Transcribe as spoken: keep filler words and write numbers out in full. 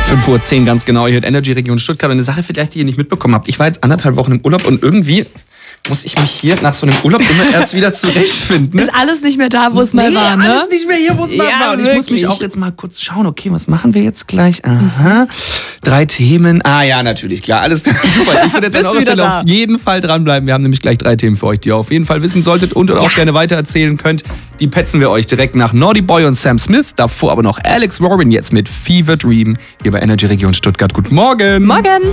fünf Uhr zehn ganz genau. Ihr hört Energy Region Stuttgart. Und eine Sache vielleicht, die ihr nicht mitbekommen habt. Ich war jetzt anderthalb Wochen im Urlaub und irgendwie muss ich mich hier nach so einem Urlaub immer erst wieder zurechtfinden. Ist alles nicht mehr da, wo es mal nee, war, ne? alles nicht mehr hier, wo es mal ja, war. Und ich wirklich. muss mich auch jetzt mal kurz schauen, okay, was machen wir jetzt gleich? Aha, drei Themen. Ah ja, natürlich, klar, alles super. Ich würde jetzt an eurer Stelle auf jeden Fall dranbleiben. Wir haben nämlich gleich drei Themen für euch, die ihr auf jeden Fall wissen solltet und ja. auch gerne weitererzählen könnt. Die petzen wir euch direkt nach Naughty Boy und Sam Smith. Davor aber noch Alex Warren jetzt mit Fever Dream hier bei Energy Region Stuttgart. Guten Morgen. Morgen.